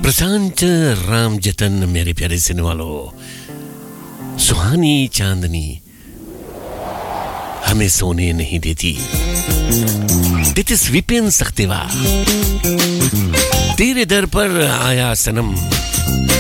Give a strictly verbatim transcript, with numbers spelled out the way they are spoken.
प्रशांत राम जतन मेरे प्यारे सुनने वालों, सुहानी चांदनी हमें सोने नहीं देती। दिट इज विपिन सख्तेवा, तेरे दर पर आया सनम।